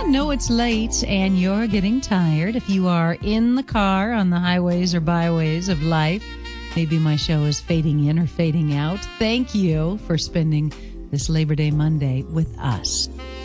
know it's late and you're getting tired, if you are in the car on the highways or byways of life, maybe my show is fading in or fading out. Thank you for spending this Labor Day Monday with us.